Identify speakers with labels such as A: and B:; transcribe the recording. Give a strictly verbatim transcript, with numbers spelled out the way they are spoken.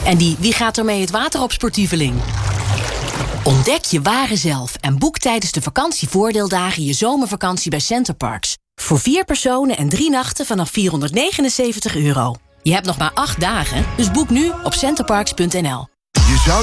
A: En die wie gaat er mee het water op sportieveling? Ontdek je ware zelf en boek tijdens de vakantievoordeeldagen je zomervakantie bij Centerparks. Voor vier personen en drie nachten vanaf vierhonderdnegenenzeventig euro. Je hebt nog maar acht dagen, dus boek nu op centerparks punt n l.
B: Je zou